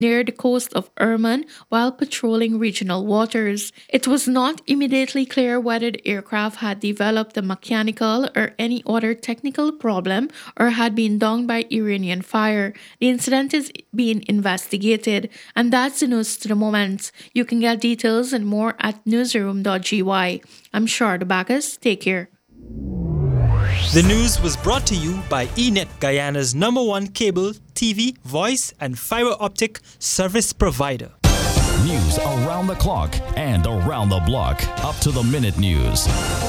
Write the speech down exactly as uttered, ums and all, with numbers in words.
near the coast of Oman while patrolling regional waters. It was not immediately clear whether the aircraft had developed a mechanical or any other technical problem or had been downed by Iranian fire. The incident is being investigated, and that's the news to the moment. You can get details and more at newsroom dot g y. I'm Sharda Bacchus. Take care. The news was brought to you by E Net, Guyana's number one cable, T V, voice, and fiber optic service provider. News around the clock and around the block. Up to the minute news.